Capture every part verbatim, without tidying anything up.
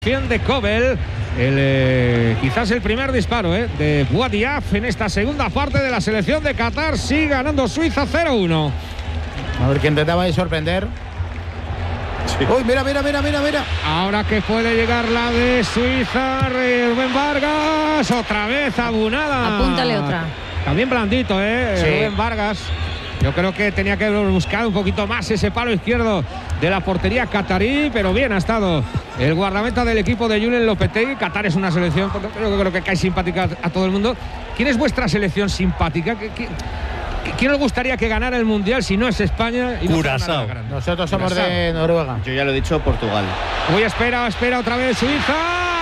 De Kobel, el, eh, quizás el primer disparo eh, de Bouadiaf en esta segunda parte de la selección de Qatar. Sigue ganando Suiza cero uno. A ver quién trataba de sorprender. Sí. Uy, mira, mira, mira, mira, mira. Ahora que puede llegar la de Suiza, Rubén Vargas, otra vez abunada. Apúntale otra. También blandito, eh, sí. Rubén Vargas. Yo creo que tenía que haber buscado un poquito más ese palo izquierdo de la portería catarí, pero bien ha estado el guardameta del equipo de Julen Lopetegui. Qatar es una selección, creo, creo que cae simpática a todo el mundo. ¿Quién es vuestra selección simpática? ¿Quién, quién os gustaría que ganara el Mundial si no es España? Y no Curazao. Nosotros somos Curazao. De Noruega. Yo ya lo he dicho, Portugal. Uy, espera, espera otra vez Suiza.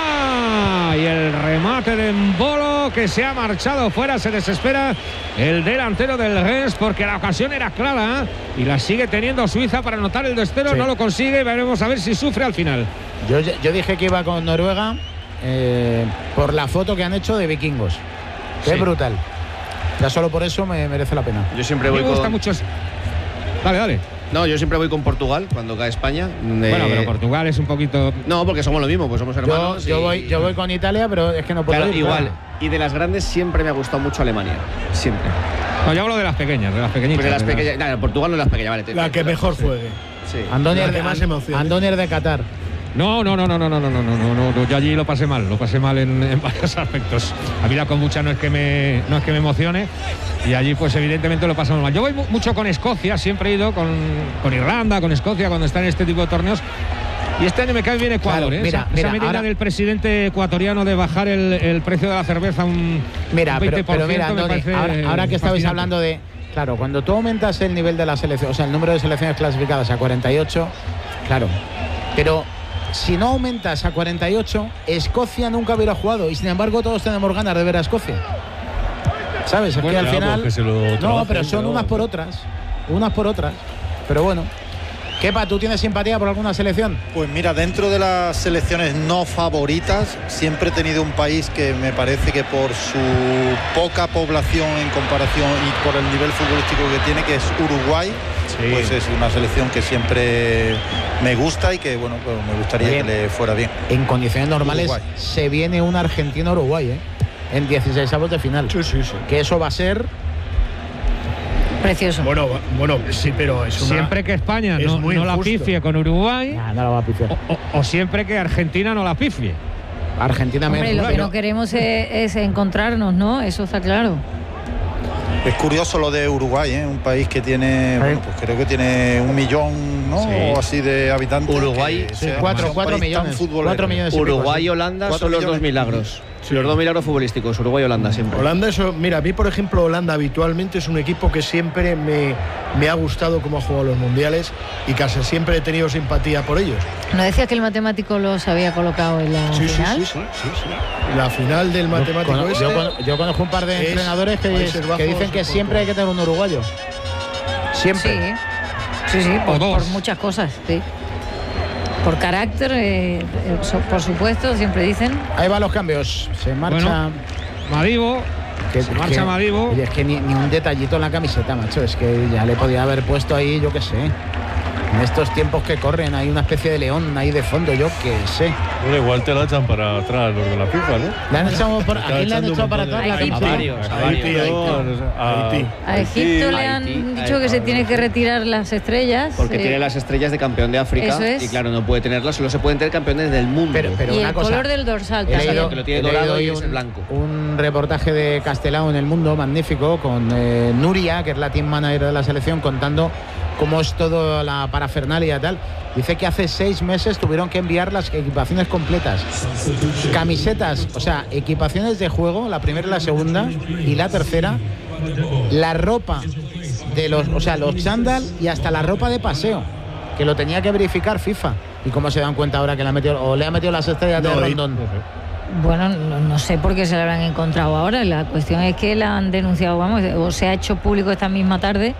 Y el remate de Mbolo que se ha marchado fuera. Se desespera el delantero del Rennes porque la ocasión era clara, ¿eh? Y la sigue teniendo Suiza para anotar el tercero. Sí. No lo consigue. Veremos a ver si sufre al final. Yo, yo dije que iba con Noruega eh, por la foto que han hecho de vikingos. Qué sí. brutal. Ya solo por eso me merece la pena. Yo siempre voy me gusta con... mucho. Dale, dale. No, yo siempre voy con Portugal cuando cae España. De... Bueno, pero Portugal es un poquito... No, porque somos lo mismo, pues somos hermanos. Yo, yo, y... voy, yo voy con Italia, pero es que no puedo claro, ir. Igual. Claro. Y de las grandes siempre me ha gustado mucho Alemania. Siempre. No, yo hablo de las pequeñas, de las pequeñitas. Pues de las de pequeñas. las... No, Portugal no es las pequeñas, vale. La que mejor sí. juegue. Sí. Andonier de, más emoción. Andonier de Qatar. No, no, no, no, no, no, no, no, no, no, no, yo allí lo pasé mal, lo pasé mal en, en varios aspectos. A mí la kombucha no es que me, no es que me emocione y allí pues evidentemente lo pasamos mal. Yo voy mucho con Escocia, siempre he ido con, con Irlanda, con Escocia cuando están en este tipo de torneos. Y este año me cae bien Ecuador, claro, ¿eh? Mira, esa, mira, esa medida ahora... del presidente ecuatoriano de bajar el, el precio de la cerveza un, mira, un veinte por ciento. Pero, pero mira, Andoni, ahora, ahora que estabais hablando de... Claro, cuando tú aumentas el nivel de la selección, o sea, el número de selecciones clasificadas a cuarenta y ocho, claro, pero... Si no aumentas a cuarenta y ocho, Escocia nunca hubiera jugado y sin embargo todos tenemos ganas de ver a Escocia. ¿Sabes? Es bueno, que al final... No, pero son unas por otras. Unas por otras. Pero bueno. Kepa, ¿tú tienes simpatía por alguna selección? Pues mira, dentro de las selecciones no favoritas, siempre he tenido un país que me parece que por su poca población en comparación y por el nivel futbolístico que tiene, que es Uruguay, sí. Pues es una selección que siempre me gusta y que, bueno, pues me gustaría bien. que le fuera bien. En condiciones normales Uruguay. Se viene un Argentina-Uruguay, ¿eh? En dieciseisavos de final. Sí, sí, sí. Que eso va a ser... precioso. Bueno, bueno, sí, pero es una... siempre que España no, no la pifie con Uruguay, nah, no la va a pifiar. O, o, o siempre que Argentina no la pifie. Argentina Hombre, menos. lo que pero... no queremos es, es encontrarnos, ¿no? Eso está claro. Es curioso lo de Uruguay, ¿eh? Un país que tiene, ¿sí? bueno, pues creo que tiene un millón, ¿no? Sí. O así de habitantes. Uruguay, sí, cuatro, cuatro millones. Cuatro millones. Uruguay y Holanda son los dos milagros. Sí. Los dos milagros futbolísticos, Uruguay y Holanda siempre. Holanda, eso, mira, a mí por ejemplo Holanda habitualmente es un equipo que siempre me, me ha gustado cómo ha jugado los mundiales y casi siempre he tenido simpatía por ellos. ¿No decías que el matemático los había colocado en la sí, final? Sí, sí, sí, sí, sí. La final del matemático yo, este, yo, conozco, yo conozco un par de entrenadores que, que dicen que siempre hay que tener un uruguayo. Siempre. Sí, sí, sí por, por muchas cosas, sí. Por carácter, eh, por supuesto, siempre dicen. Ahí van los cambios. Se marcha bueno, Madibo. Que, se marcha que, Madibo. Oye, es que ni, ni un detallito en la camiseta, macho. Es que ya le podía haber puesto ahí, yo qué sé. En estos tiempos que corren hay una especie de león ahí de fondo, yo qué sé. Bueno, igual te la echan para atrás los de la FIFA, ¿no? ¿Le han echado por, ¿A quién le han echado para atrás? A Egipto. A varios, a varios. A, a Egipto le han Haití, dicho Haití, que se tiene que retirar las estrellas. Porque eh, tiene las estrellas de campeón de África. Eso es. Y claro, no puede tenerlas, solo se pueden tener campeones del mundo. Pero, pero y una el cosa, color del dorsal he también. leído, que lo tiene dorado y es el blanco. Un reportaje de Castelao en El Mundo, magnífico, con eh, Nuria, que es la team manager de la selección, contando cómo es todo la parafernalia y tal. Dice que hace seis meses tuvieron que enviar las equipaciones completas. Camisetas, o sea, equipaciones de juego, la primera y la segunda, y la tercera, la ropa de los, o sea, los chándal y hasta la ropa de paseo, que lo tenía que verificar FIFA. ¿Y cómo se dan cuenta ahora que le ha metido, o le ha metido las estrellas no, de Rondón? Bueno, no, no sé por qué se la habrán encontrado ahora. La cuestión es que la han denunciado, vamos, o se ha hecho público esta misma tarde.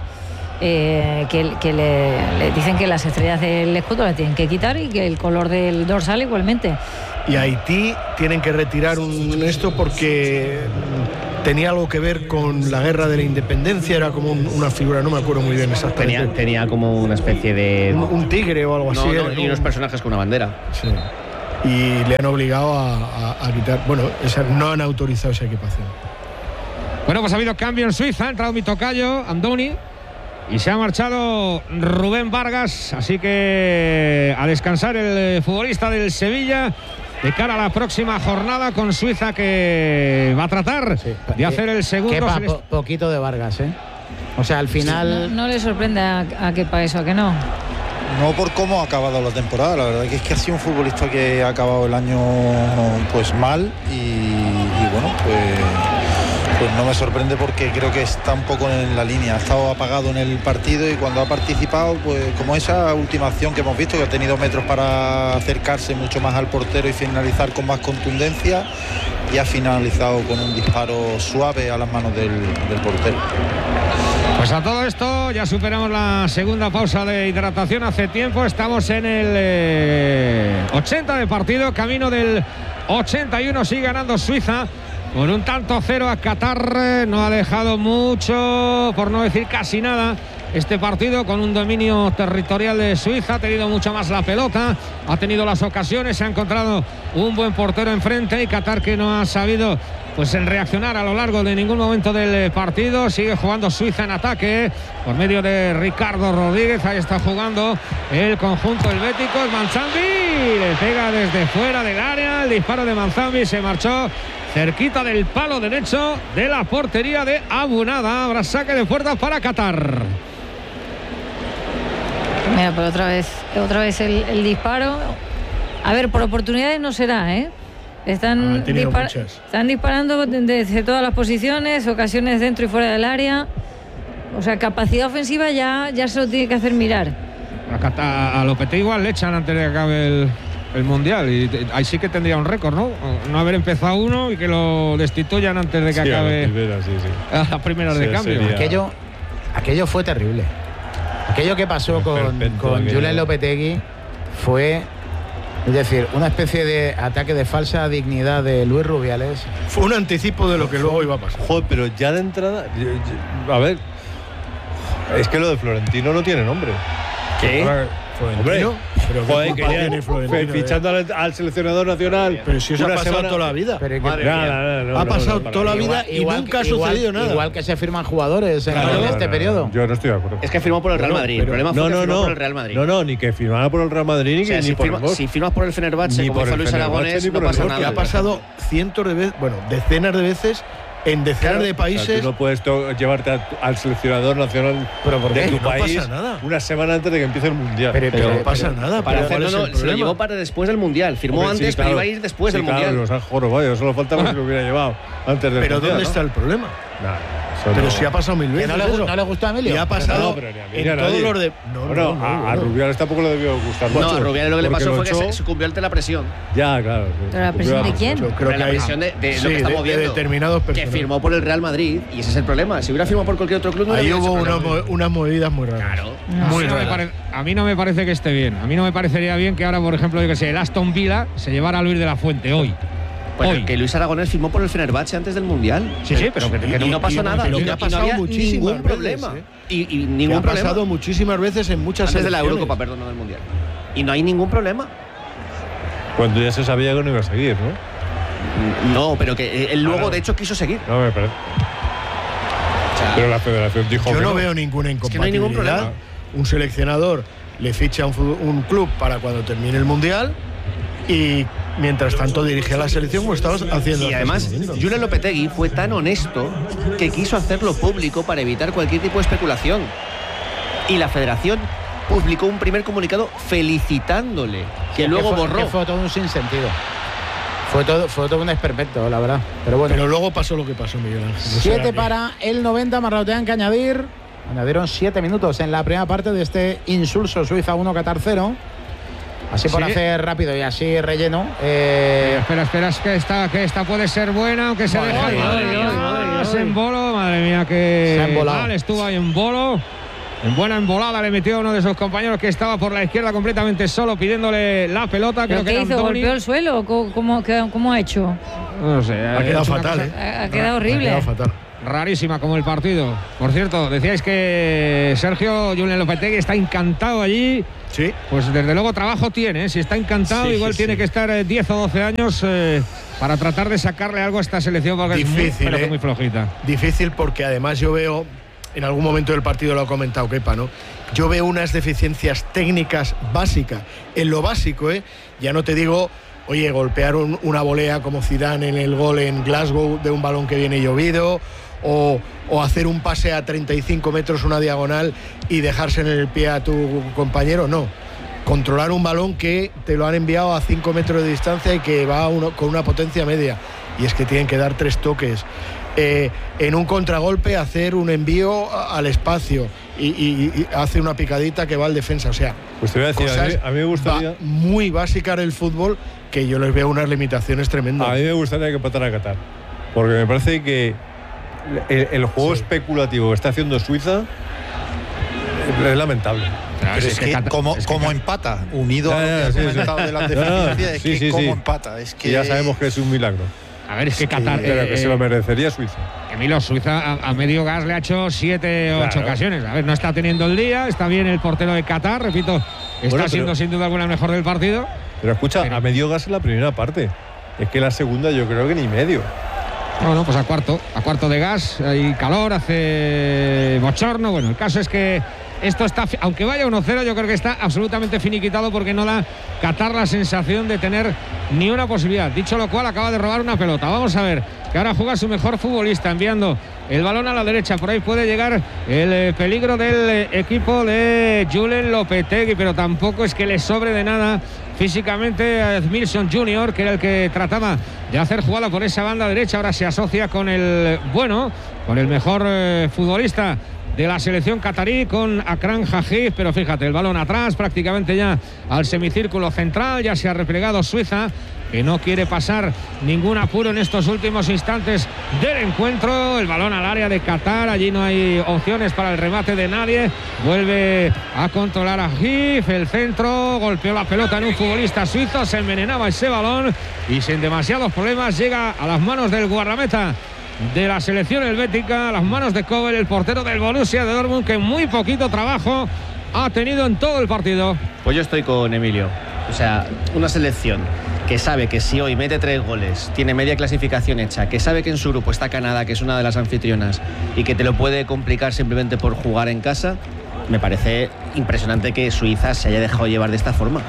Eh, que, que le, le dicen que las estrellas del escudo las tienen que quitar y que el color del dorsal igualmente. Y Haití tienen que retirar un esto porque tenía algo que ver con la guerra de la independencia, era como un, una figura, no me acuerdo muy bien exactamente. Tenía, tenía como una especie de... Un, un tigre o algo no, así. No, era, y ¿no? unos personajes con una bandera. Sí. y le han obligado a, a, a quitar. Bueno, esa, no han autorizado esa equipación. Bueno, pues ha habido cambio en Suiza, ha entrado mi tocayo, Andoni, y se ha marchado Rubén Vargas, así que a descansar el futbolista del Sevilla de cara a la próxima jornada con Suiza, que va a tratar sí, de hacer el segundo. Quepa, po, poquito de Vargas, ¿eh? O sea, al final... No, no le sorprende a, a Kepa eso, ¿a que no? No por cómo ha acabado la temporada, la verdad que es que ha sido un futbolista que ha acabado el año pues mal y, y bueno, pues... Pues no me sorprende porque creo que está un poco en la línea. Ha estado apagado en el partido y cuando ha participado, pues como esa última acción que hemos visto, que ha tenido metros para acercarse mucho más al portero y finalizar con más contundencia, y ha finalizado con un disparo suave a las manos del, del portero. Pues a todo esto ya superamos la segunda pausa de hidratación hace tiempo. Estamos en el eh, ochenta de partido, camino del ochenta y uno, sigue ganando Suiza con un tanto cero a Qatar. No ha dejado mucho, por no decir casi nada, este partido, con un dominio territorial de Suiza. Ha tenido mucho más la pelota, ha tenido las ocasiones, se ha encontrado un buen portero enfrente, y Qatar que no ha sabido pues en reaccionar a lo largo de ningún momento del partido. Sigue jugando Suiza en ataque por medio de Ricardo Rodríguez. Ahí está jugando el conjunto helvético. El Manzambi le pega desde fuera del área. El disparo de Manzambi se marchó cerquita del palo derecho de la portería de Abunada. Habrá saque de puerta para Qatar. Mira, pero otra vez, otra vez el, el disparo. A ver, por oportunidades no será, ¿eh? Están, dispar están disparando desde todas las posiciones, ocasiones dentro y fuera del área. O sea, capacidad ofensiva ya, ya se lo tiene que hacer mirar. A, a Lopetegui igual le echan antes de que acabe el, el Mundial, y ahí sí que tendría un récord, ¿no? No haber empezado uno y que lo destituyan antes de que sí, acabe a, primera, sí, sí. a las primeras sí, de cambio. Sería... Aquello, aquello fue terrible. Aquello que pasó con, con Julen Lopetegui fue... Es decir, una especie de ataque de falsa dignidad de Luis Rubiales. Fue un anticipo de lo que luego iba a pasar. Joder, pero ya de entrada... A ver, es que lo de Florentino no tiene nombre. ¿Qué? ¿Florentino? Pero joder, que ya Florentino, fichando al, al seleccionador nacional. Pero si eso ha pasado semana... toda la vida. Pero que, no, no, no, ha pasado no, toda la vida igual, y igual, nunca ha sucedido igual, nada. Igual que se firman jugadores en claro, este no, periodo. No, yo no estoy de acuerdo. Es que firmó por el Real Madrid. Pero, el problema no, fue que no, firmó no, por el Real Madrid. No, no, ni que firmara por el Real Madrid ni, o sea, que, si, ni por firma, el si firmas por el Fenerbahce, como hizo Luis Aragonés, no pasa nada. Ha pasado cientos de veces, bueno, decenas de veces en decenas claro, de países. O sea, tú no puedes llevarte a, al seleccionador nacional de tu no país pasa nada. Una semana antes de que empiece el Mundial. Pero, pero, pero no pasa pero, nada. Para hacer, no, no, se lo llevó para después del Mundial. Firmó Hombre, antes, sí, claro, pero iba a ir después sí, del claro, Mundial. Los han jorobado, solo faltaba que se lo hubiera llevado antes del Pero Mundial. ¿dónde ¿no? está el problema? Nah, pero no. si ha pasado mil veces. No le, eso. no le gustó a Emilio. Y ha pasado no, pero ni a mí, en ni a todos nadie. los de. No, no, no, a, a Rubiales tampoco le debió gustar mucho. No, a Rubiales lo que le pasó fue echó... que se sucumbió ante la presión. Ya, claro. ¿Pero la presión de quién? Yo creo que la hay... presión de, de sí, lo que estamos de, viendo. De determinados personajes. Que firmó por el Real Madrid y ese es el problema. Si hubiera firmado por cualquier otro club, no ahí hubo una, unas movidas muy raras. Claro. No, muy no raras. pare... A mí no me parece que esté bien. A mí no me parecería bien que ahora, por ejemplo, yo que sé, el Aston Villa se llevara a Luis de la Fuente hoy. Pues hoy. Que Luis Aragonés firmó por el Fenerbahce antes del Mundial. Sí, sí, pero que, que y no, no pasó y, nada. Pero y que no, ha pasado y no muchísimas ningún veces, problema. ¿eh? Y, y ningún ha problema. pasado muchísimas veces en muchas antes de la selecciones. Eurocopa, perdón, no del Mundial. Y no hay ningún problema. Cuando ya se sabía que no iba a seguir, ¿no? No, pero que él luego, ah, no. de hecho, quiso seguir. No me parece. O sea, pero la federación dijo Yo que no no veo ninguna incompatibilidad. Es que no hay ningún problema. Un seleccionador le ficha un, un club para cuando termine el Mundial y mientras tanto dirige a la selección como estabas haciendo. Y además, Julen Lopetegui fue tan honesto que quiso hacerlo público para evitar cualquier tipo de especulación. Y la federación publicó un primer comunicado felicitándole, que sí, luego que fue, borró. Que fue todo un sinsentido. Fue todo, fue todo un esperpento, la verdad. Pero bueno. Pero luego pasó lo que pasó, Miguel Ángel. Siete para el noventa, Marrotean que añadir. Añadieron siete minutos en la primera parte de este insulso Suiza uno, Qatar cero. Así por sí. hacer rápido y así relleno. Eh... Espera, espera, es que esta, que esta puede ser buena, aunque se deja. Se emboló, madre mía, que se ha embolado. Mal, estuvo ahí en bolo. En buena embolada le metió a uno de sus compañeros que estaba por la izquierda completamente solo pidiéndole la pelota. Creo ¿Qué que hizo? ¿Golpeó el suelo? ¿Cómo, cómo, cómo ha hecho? No sé. Ha quedado fatal, cosa, ¿eh? Ha, ha quedado horrible. Ha quedado fatal. rarísima como el partido. Por cierto, decíais que Sergio Julen Lopetegui está encantado allí. Sí. Pues desde luego trabajo tiene, ¿eh? Si está encantado, sí, igual sí, tiene sí. que estar eh, diez o doce años eh, para tratar de sacarle algo a esta selección, porque difícil, es muy, pero que muy flojita. Difícil, porque además yo veo, en algún momento del partido lo ha comentado Kepa, ¿no? Yo veo unas deficiencias técnicas básicas, en lo básico, ¿eh? Ya no te digo, oye, golpear un, una volea como Zidane en el gol en Glasgow de un balón que viene llovido, o, o hacer un pase a treinta y cinco metros, una diagonal, y dejarse en el pie a tu compañero, no. Controlar un balón que te lo han enviado a cinco metros de distancia y que va uno, con una potencia media. Y es que tienen que dar tres toques. Eh, en un contragolpe hacer un envío al espacio y, y, y hace una picadita que va al defensa. O sea, pues te voy a decir, a mí, a mí me gustaría... muy básica en el fútbol, que yo les veo unas limitaciones tremendas. A mí me gustaría que empatara a Qatar, porque me parece que el, el juego sí. especulativo que está haciendo Suiza es lamentable. Claro, pero es, es que, que Qatar, como, es que como empata, unido ya, ya, a lo que sí, comentado sí. de las deficiencias, no, no, es sí, que sí, como sí. empata. Es que y ya sabemos que es un milagro. A ver, es que Qatar... Pero que eh, se lo merecería Suiza. Emilio, Suiza a, a medio gas le ha hecho siete o claro. ocho ocasiones. A ver, no está teniendo el día, está bien el portero de Qatar, repito, está bueno, pero, siendo sin duda alguna el mejor del partido. Pero escucha, pero, a medio gas en la primera parte. Es que la segunda yo creo que ni medio. No, no, pues a cuarto, a cuarto de gas, hay calor, hace bochorno. Bueno, el caso es que esto está, aunque vaya uno cero, yo creo que está absolutamente finiquitado, porque no da Qatar la sensación de tener ni una posibilidad. Dicho lo cual, acaba de robar una pelota. Vamos a ver, que ahora juega su mejor futbolista, enviando el balón a la derecha. Por ahí puede llegar el eh, peligro del eh, equipo de Julen Lopetegui, pero tampoco es que le sobre de nada físicamente a Edmilson junior, que era el que trataba de hacer jugada por esa banda derecha. Ahora se asocia con el bueno, con el mejor eh, futbolista de la selección catarí, con Akram Hajif, pero fíjate, el balón atrás, prácticamente ya al semicírculo central. Ya se ha replegado Suiza, que no quiere pasar ningún apuro en estos últimos instantes del encuentro. El balón al área de Qatar, allí no hay opciones para el remate de nadie. Vuelve a controlar a Hajif, el centro, golpeó la pelota en un futbolista suizo, se envenenaba ese balón y sin demasiados problemas llega a las manos del guardameta de la selección helvética, a las manos de Kobel, el portero del Borussia de Dortmund, que muy poquito trabajo ha tenido en todo el partido. Pues yo estoy con Emilio. O sea, una selección que sabe que si hoy mete tres goles, tiene media clasificación hecha, que sabe que en su grupo está Canadá, que es una de las anfitrionas, y que te lo puede complicar simplemente por jugar en casa, me parece impresionante que Suiza se haya dejado llevar de esta forma.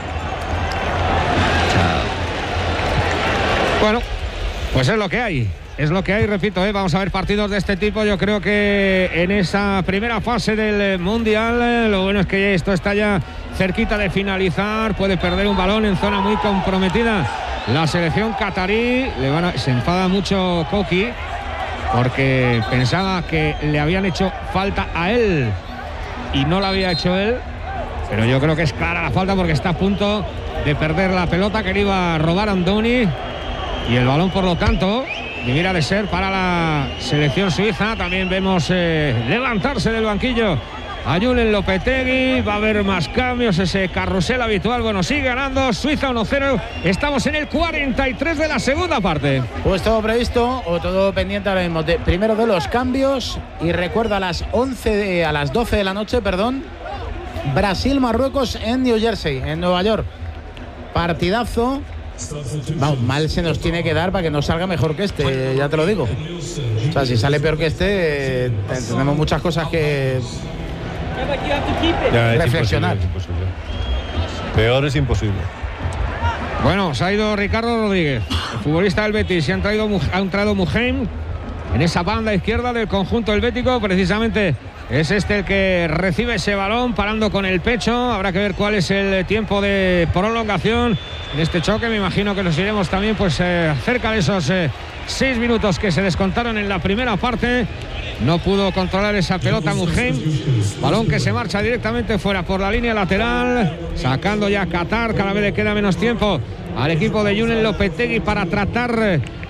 O sea... Bueno, pues es lo que hay. Es lo que hay, repito, ¿eh? Vamos a ver partidos de este tipo. Yo creo que en esa primera fase del Mundial, eh, lo bueno es que esto está ya cerquita de finalizar. Puede perder un balón en zona muy comprometida la selección catarí. Le van a, se enfada mucho Koki, porque pensaba que le habían hecho falta a él y no la había hecho él. Pero yo creo que es clara la falta, porque está a punto de perder la pelota que le iba a robar Andoni. Y el balón, por lo tanto, debiera de ser para la selección suiza. También vemos eh, levantarse del banquillo a Julen Lopetegui. Va a haber más cambios, ese carrusel habitual. Bueno, sigue ganando Suiza uno cero. Estamos en el cuarenta y tres de la segunda parte. Pues todo previsto, o todo pendiente ahora mismo. De, primero de los cambios. Y recuerda, a las once de, a las doce de la noche, perdón, Brasil-Marruecos en New Jersey, en Nueva York. Partidazo. Vamos, mal se nos tiene que dar para que no salga mejor que este, ya te lo digo. O sea, si sale peor que este, eh, tenemos muchas cosas que ya, es reflexionar. Imposible, es imposible. Peor es imposible. Bueno, se ha ido Ricardo Rodríguez, el futbolista del Betis, y ha entrado, ha entrado Muheim en esa banda izquierda del conjunto helvético. Precisamente es este el que recibe ese balón, parando con el pecho. Habrá que ver cuál es el tiempo de prolongación en este choque. Me imagino que nos iremos también pues eh, cerca de esos eh, seis minutos que se descontaron en la primera parte. No pudo controlar esa pelota Muheim. Balón que se marcha directamente fuera por la línea lateral, sacando ya Qatar. Cada vez le queda menos tiempo al equipo de Julen Lopetegui para tratar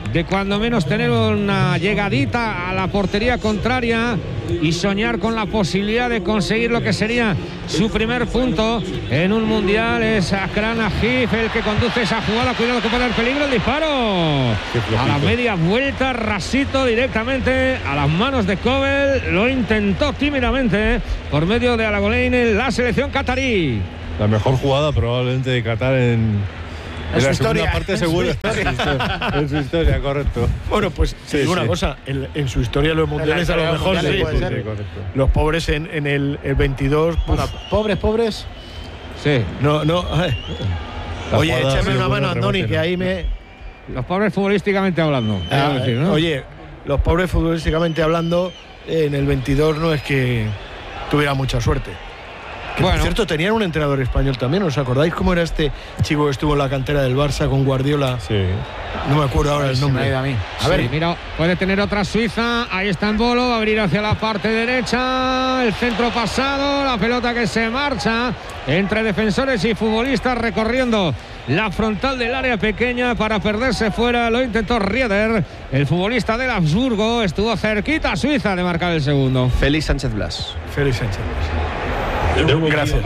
de cuando menos tener una llegadita a la portería contraria y soñar con la posibilidad de conseguir lo que sería su primer punto en un mundial. Es Akran Ajif el que conduce esa jugada. Cuidado que puede haber peligro. El disparo a la media vuelta, rasito directamente a las manos de Kobel. Lo intentó tímidamente por medio de Alagolein en la selección catarí. La mejor jugada probablemente de Qatar en, en la segunda parte, seguro. En su historia, correcto. Bueno, pues sí, digo sí. una cosa, en, en su historia los mundiales a lo mejor sí, sí, sí, sí, los pobres en, en el, el veintidós. Pues, bueno, pobres, pobres. Sí. No, no. Oye, échame una mano, Andoni, que ahí me. Los pobres futbolísticamente hablando. Ah, decir, ¿no? Oye, los pobres futbolísticamente hablando, en el veintidós no es que tuviera mucha suerte. Que, bueno, por cierto, tenían un entrenador español también. ¿Os acordáis cómo era este chico que estuvo en la cantera del Barça con Guardiola? Sí. No me acuerdo ahora el nombre. A, mí. a ver, sí, mira, puede tener otra Suiza. Ahí está en Bolo, va a abrir hacia la parte derecha. El centro pasado, la pelota que se marcha entre defensores y futbolistas recorriendo la frontal del área pequeña para perderse fuera. Lo intentó Rieder, el futbolista del Habsburgo. Estuvo cerquita a Suiza de marcar el segundo. Félix Sánchez Blas. Félix Sánchez Blas. Gracias.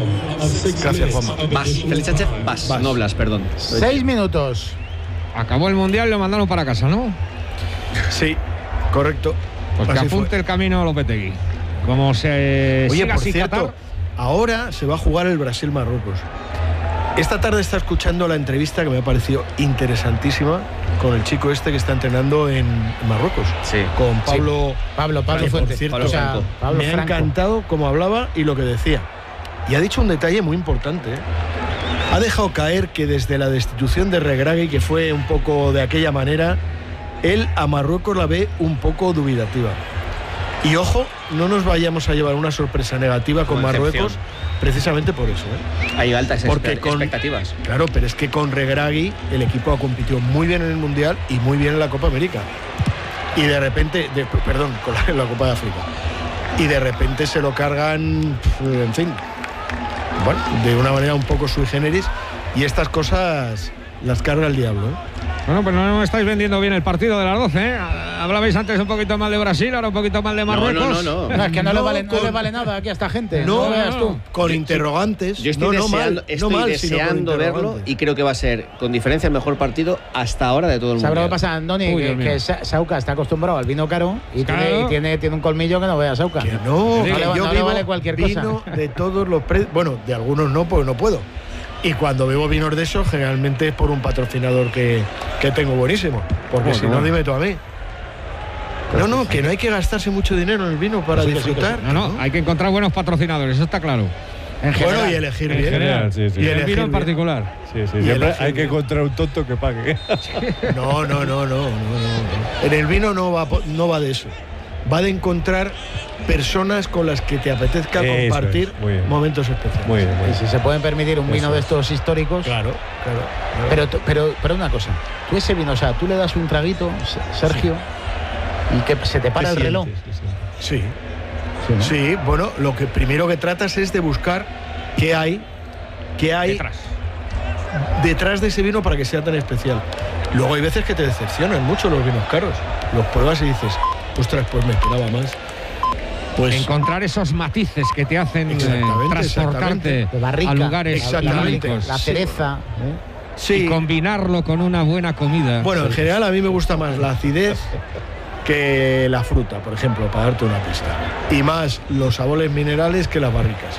Gracias, Juanma. Bas. Félix Sánchez Bas. Bas. No Blas, perdón. Seis minutos. Acabó el mundial y lo mandaron para casa, ¿no? Sí, correcto. Pues que apunte el camino a Lopetegui. Como se Oye, siga por así cierto, Qatar, ahora se va a jugar el Brasil-Marruecos. Esta tarde está escuchando la entrevista que me ha parecido interesantísima con el chico este que está entrenando en Marruecos. Sí. Con Pablo. Sí. Pablo, Pablo Vale, Fuentes. por cierto, Pablo o sea, Franco. Pablo me Franco. ha encantado cómo hablaba y lo que decía. Y ha dicho un detalle muy importante, ¿eh? Ha dejado caer que desde la destitución de Regragui, que fue un poco de aquella manera, él a Marruecos la ve un poco dubitativa. Y ojo, no nos vayamos a llevar una sorpresa negativa con Marruecos, precisamente por eso, ¿eh? Hay altas Porque con, expectativas. Claro, pero es que con Regragui el equipo ha competido muy bien en el Mundial y muy bien en la Copa América. Y de repente, de, perdón, con la, la Copa de África. Y de repente se lo cargan, en fin, bueno, de una manera un poco sui generis. Y estas cosas las carga el diablo, ¿eh? Bueno, pues no estáis vendiendo bien el partido de las doce, ¿eh? Hablabais antes un poquito mal de Brasil, ahora un poquito mal de Marruecos. No, no, no. No, es que no, No, le vale, con, no le vale nada aquí a esta gente. No, No, veas tú. Con yo, interrogantes. Yo estoy no, deseando, no mal, estoy no mal, deseando verlo y creo que va a ser, con diferencia, el mejor partido hasta ahora de todo el mundo. ¿Sabes lo que pasa, Andoni? Uy, que, que Sauca está acostumbrado al vino caro y, Claro. tiene, y tiene, tiene un colmillo que no vea Sauca. Que no, Sí, que no le- yo no le vivo vale cualquier vino cosa. de todos los precios. Bueno, de algunos no, porque no puedo. Y cuando bebo vinos de esos, generalmente es por un patrocinador que, que tengo buenísimo. Porque Bueno, si no, bueno. dime tú a mí. No, no, que no hay que gastarse mucho dinero en el vino para Sí, que sí, que disfrutar. No, no, hay que encontrar buenos patrocinadores, eso está claro. En general. Bueno, y elegir En bien. general, sí, sí. y el elegir vino en bien. particular. Sí, sí, Y siempre elegir hay que bien. encontrar un tonto que pague. No, no, no, no, no, no. En el vino no va, po- no va de eso. Va de encontrar personas con las que te apetezca Eso compartir es, muy bien. momentos especiales. Muy bien, muy Y si bien. se pueden permitir un vino Eso de es. estos históricos. Claro, claro. claro. Pero, tú- pero, pero una cosa, tú ese vino, o sea, tú le das un traguito, Sergio, y que se te para ¿Qué el reloj. sientes? ¿Qué sientes? Sí. Sí, ¿no? Sí, bueno, lo que primero que tratas es de buscar qué hay, qué hay Detrás. detrás de ese vino para que sea tan especial. Luego hay veces que te decepcionan mucho los vinos caros. Los pruebas y dices, ostras, pues me esperaba más. Pues Encontrar esos matices que te hacen eh, Exactamente, transportarte De barrica, a lugares Exactamente. idílicos. la cereza. ¿eh? sí. Y combinarlo con una buena comida. Bueno, en general a mí me gusta más la acidez que la fruta, por ejemplo, para darte una pista. Y más los sabores minerales que las barricas.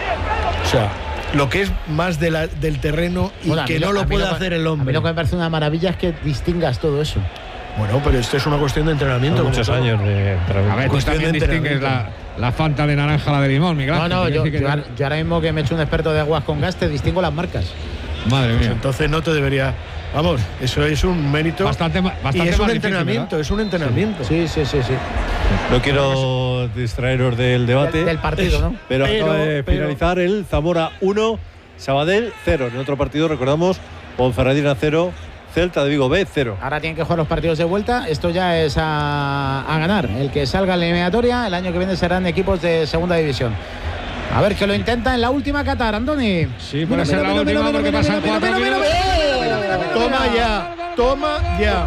O sea, lo que es más de la- del terreno y Bueno, a que mí no a lo mí puede que- hacer el A mí hombre. lo que me parece una maravilla es que distingas todo eso. Bueno, pero esto es una cuestión de entrenamiento. Son como muchos todo. años de entrenamiento. A ver, tú cuestión también de distingues la, entrenamiento. la Fanta de naranja a la de limón, Miguel No, Ángel. no, Quiero yo, decir que- yo ahora, yo ahora mismo que me he hecho un experto de aguas con gas, te distingo las marcas. Madre Pues mía. entonces no te debería. Vamos, eso es un mérito. Bastante, ma- bastante y es más un difícil, entrenamiento, ¿verdad? es un entrenamiento. Sí, sí, sí, sí. No quiero distraeros del debate, Del, del partido, ¿no? pero, Pero- acaba de pero- finalizar el Zamora uno, Sabadell cero. En otro partido, recordamos, Ponferradina cero, Celta de Vigo B cero. Ahora tienen que jugar los partidos de vuelta. Esto ya es a, a ganar. El que salga en la eliminatoria, el año que viene serán equipos de segunda división. A ver, que lo intenta en la última Qatar, Andoni. Sí, puede ser la última porque pasan cuatro minutos. Toma ya. Toma ya.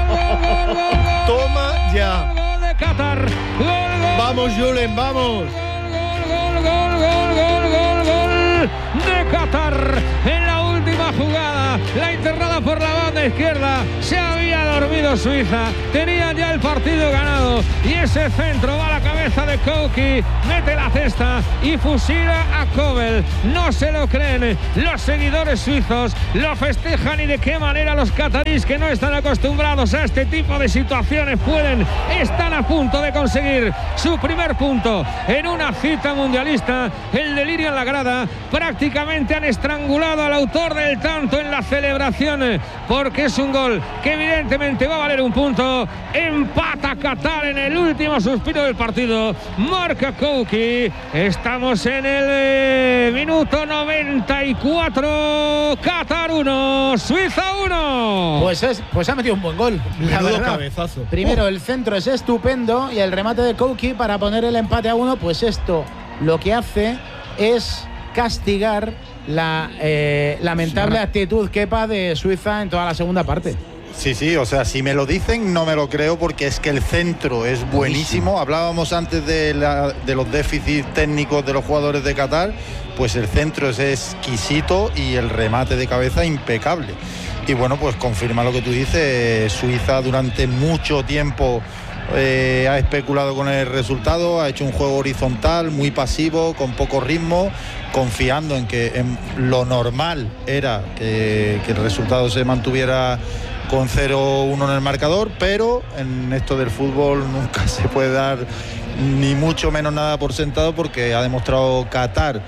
Toma ya. Gol de Qatar. Gol, gol. Vamos, Julen, vamos. Gol, gol, gol, gol, gol, gol de Qatar en la última jugada. La internada por la banda izquierda. Se había dormido Suiza. Tenía ya el partido ganado. Y ese centro va a la cabeza de Kouki. Mete la cesta y fusila a Kobel. No se lo creen los seguidores suizos. Lo festejan y de qué manera los cataríes, que no están acostumbrados a este tipo de situaciones, pueden, están a punto de conseguir su primer punto en una cita mundialista. El delirio en la grada. Prácticamente han estrangulado al autor del tanto en la celebración, porque es un gol que evidentemente va a valer un punto. Empata Qatar en el último suspiro del partido. Marca Kouki. Estamos en el eh, minuto noventa y cuatro. Qatar uno, Suiza uno. Pues, es, pues ha metido un buen gol. La Menudo verdad. cabezazo. Primero, el centro es estupendo y el remate de Kouki para poner el empate a uno. Pues esto lo que hace es castigar la eh, lamentable actitud Kepa de Suiza en toda la segunda parte. Sí, sí, o sea, si me lo dicen no me lo creo, porque es que el centro es buenísimo. Hablábamos antes de, la, de los déficits técnicos de los jugadores de Qatar, pues el centro es exquisito y el remate de cabeza impecable. Y bueno, pues confirma lo que tú dices. Suiza durante mucho tiempo eh, ha especulado con el resultado, ha hecho un juego horizontal, muy pasivo, con poco ritmo, confiando en que en lo normal era que, que el resultado se mantuviera con cero uno en el marcador, pero en esto del fútbol nunca se puede dar ni mucho menos nada por sentado, porque ha demostrado Qatar